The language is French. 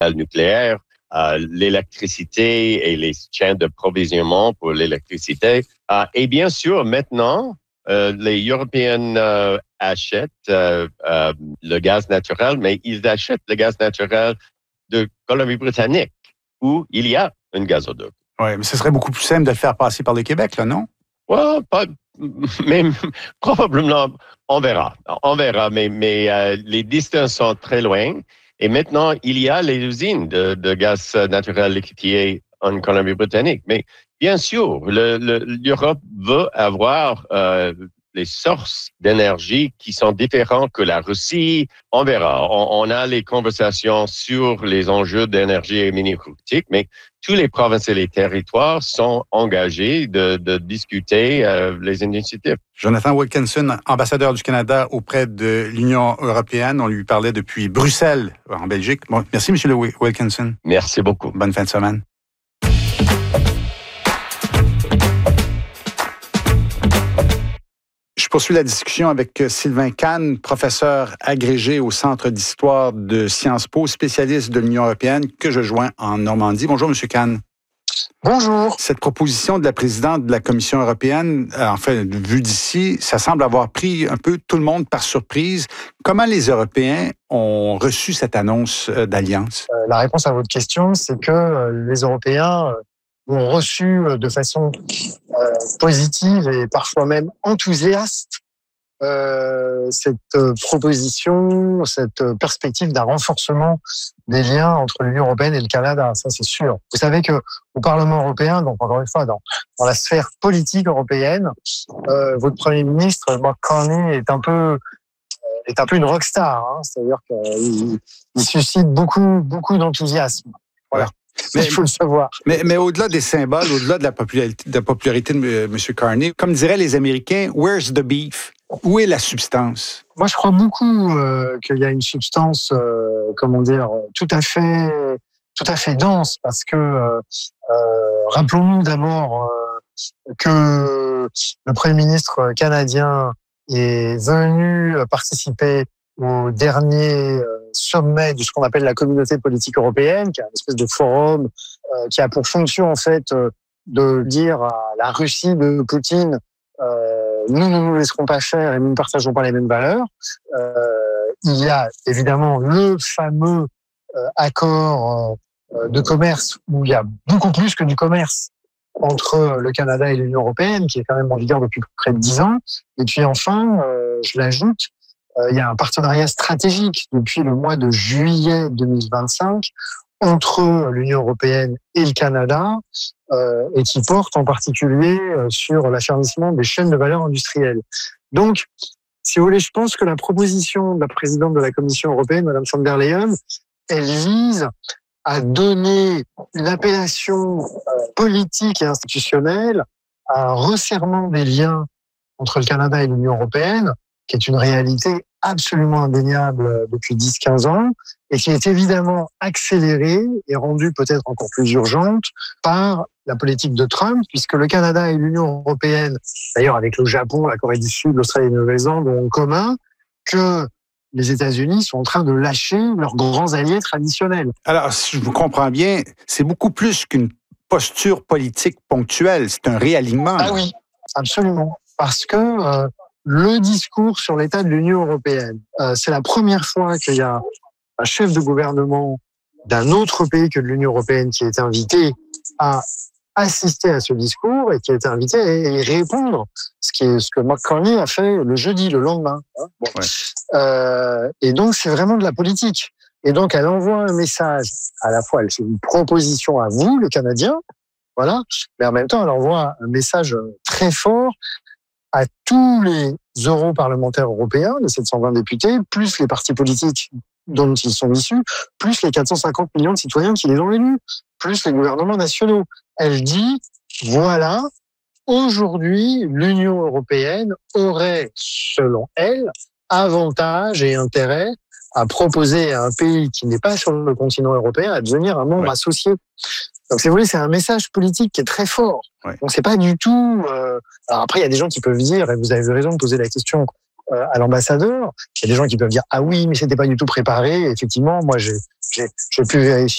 nucléaire, l'électricité et les chaînes d'approvisionnement pour l'électricité. Et bien sûr, maintenant, les Européens achètent le gaz naturel, mais ils achètent le gaz naturel de Colombie-Britannique, où il y a un gazoduc. Oui, mais ce serait beaucoup plus simple de le faire passer par le Québec, là, non? Ouais, mais probablement, on verra. Mais les distances sont très loin. Et maintenant, il y a les usines de gaz naturel liquéfié en Colombie-Britannique. Mais bien sûr, l'Europe veut avoir les sources d'énergie qui sont différentes que la Russie. On verra. On a les conversations sur les enjeux d'énergie énergétique, mais tous les provinces et les territoires sont engagés de discuter les initiatives. Jonathan Wilkinson, ambassadeur du Canada auprès de l'Union européenne. On lui parlait depuis Bruxelles, en Belgique. Bon, merci, M. Wilkinson. Merci beaucoup. Bonne fin de semaine. Je poursuis la discussion avec Sylvain Cane, professeur agrégé au Centre d'histoire de Sciences Po, spécialiste de l'Union européenne, que je joins en Normandie. Bonjour, M. Cane. Bonjour. Cette proposition de la présidente de la Commission européenne, vue d'ici, ça semble avoir pris un peu tout le monde par surprise. Comment les Européens ont reçu cette annonce d'alliance? La réponse à votre question, c'est que les Européens ont reçu de façon positive et parfois même enthousiaste cette proposition, cette perspective d'un renforcement des liens entre l'Union européenne et le Canada, ça c'est sûr. Vous savez que au Parlement européen, donc encore une fois dans la sphère politique européenne, votre Premier ministre Mark Carney est un peu une rockstar, hein, c'est-à-dire qu'il suscite beaucoup d'enthousiasme. Voilà. Mais il faut le savoir. Mais au-delà des symboles, au-delà de la popularité de M. Carney, comme diraient les Américains, where's the beef? Où est la substance? Moi, je crois beaucoup qu'il y a une substance, tout à fait dense, parce que rappelons-nous d'abord que le Premier ministre canadien est venu participer au dernier sommet de ce qu'on appelle la communauté politique européenne, qui est une espèce de forum qui a pour fonction en fait de dire à la Russie de Poutine nous ne nous laisserons pas faire et nous ne partageons pas les mêmes valeurs. Il y a évidemment le fameux accord de commerce où il y a beaucoup plus que du commerce entre le Canada et l'Union européenne, qui est quand même en vigueur depuis près de 10 ans. Et puis enfin, je l'ajoute, il y a un partenariat stratégique depuis le mois de juillet 2025 entre l'Union européenne et le Canada, et qui porte en particulier sur l'affermissement des chaînes de valeur industrielles. Donc, si vous voulez, je pense que la proposition de la présidente de la Commission européenne, Mme von der Leyen, elle vise à donner une appellation politique et institutionnelle à un resserrement des liens entre le Canada et l'Union européenne, qui est une réalité absolument indéniable depuis 10-15 ans, et qui est évidemment accélérée et rendue peut-être encore plus urgente par la politique de Trump, puisque le Canada et l'Union européenne, d'ailleurs avec le Japon, la Corée du Sud, l'Australie et la Nouvelle-Zélande, ont en commun que les États-Unis sont en train de lâcher leurs grands alliés traditionnels. Alors, si je vous comprends bien, c'est beaucoup plus qu'une posture politique ponctuelle, c'est un réalignement. Ah oui, absolument. Parce que le discours sur l'état de l'Union européenne, c'est la première fois qu'il y a un chef de gouvernement d'un autre pays que de l'Union européenne qui est invité à assister à ce discours et qui a été invité à y répondre, ce que Mark Carney a fait le jeudi, le lendemain. Bon. Ouais. Et donc, c'est vraiment de la politique. Et donc, elle envoie un message, à la fois, elle fait une proposition à vous, le Canadien, voilà, mais en même temps, elle envoie un message très fort à tous les europarlementaires européens, les 720 députés, plus les partis politiques dont ils sont issus, plus les 450 millions de citoyens qui les ont élus, plus les gouvernements nationaux. Elle dit, voilà, aujourd'hui, l'Union européenne aurait, selon elle, avantage et intérêt à proposer à un pays qui n'est pas sur le continent européen à devenir un membre associé. Donc, si vous voulez, c'est un message politique qui est très fort. Ouais. Donc, c'est pas du tout... Alors après, il y a des gens qui peuvent dire, et vous avez raison de poser la question à l'ambassadeur, il y a des gens qui peuvent dire « Ah oui, mais c'était pas du tout préparé ». Effectivement, moi, j'ai pu vérifier